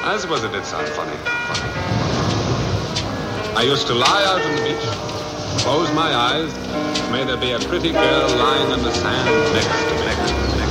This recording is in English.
I suppose it did sound funny. I used to lie out on the beach, close my eyes, may there be a pretty girl lying on the sand next to me.